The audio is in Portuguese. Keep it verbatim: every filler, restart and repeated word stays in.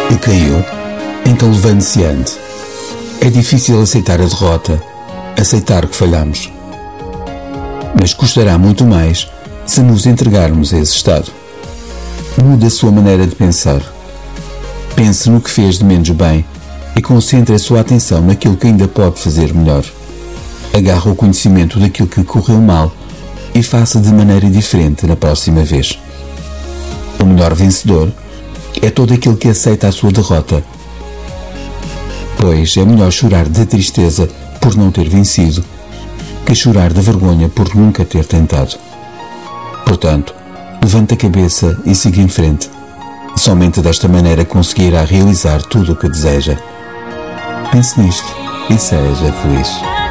E caiu, então levante-se ande. É difícil aceitar a derrota, aceitar que falhamos. Mas custará muito mais se nos entregarmos a esse estado. Mude a sua maneira de pensar. Pense no que fez de menos bem e concentre a sua atenção naquilo que ainda pode fazer melhor. Agarre o conhecimento daquilo que correu mal e faça de maneira diferente na próxima vez. O melhor vencedor é todo aquele que aceita a sua derrota, pois é melhor chorar de tristeza por não ter vencido que chorar de vergonha por nunca ter tentado. Portanto, levante a cabeça e siga em frente. Somente desta maneira conseguirá realizar tudo o que deseja. Pense nisto e seja feliz.